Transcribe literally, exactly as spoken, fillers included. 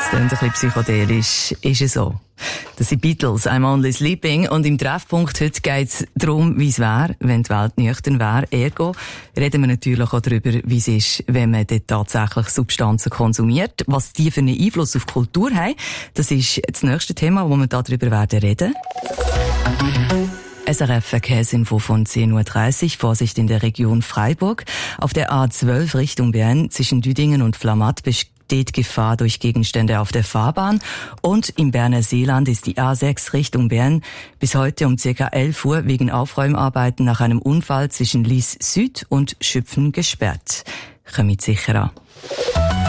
Das klingt ein bisschen psychedelisch, ist es so. Das sind Beatles, I'm Only Sleeping. Und im Treffpunkt heute geht es darum, wie es wäre, wenn die Welt nüchtern wäre. Ergo reden wir natürlich auch darüber, wie es ist, wenn man dort tatsächlich Substanzen konsumiert. Was die für einen Einfluss auf die Kultur haben, das ist das nächste Thema, wo wir darüber werden reden. S R F Verkehrsinfo von zehn Uhr dreißig. Vorsicht in der Region Freiburg. Auf der A zwölf Richtung Bern zwischen Düdingen und Flamatt besteht Gefahr durch Gegenstände auf der Fahrbahn. Und im Berner Seeland ist die A sechs Richtung Bern bis heute um ca. elf Uhr wegen Aufräumarbeiten nach einem Unfall zwischen Lies Süd und Schüpfen gesperrt. Kommt sicher an.